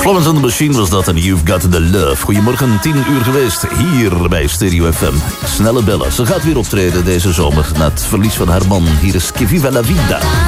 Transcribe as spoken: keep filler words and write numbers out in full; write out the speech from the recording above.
Florence and the Machine was dat en You've Got the Love. Goedemorgen, tien uur geweest, hier bij Stereo F M. Snelle bellen, ze gaat weer optreden deze zomer na het verlies van haar man. Hier is Que Viva la Vida.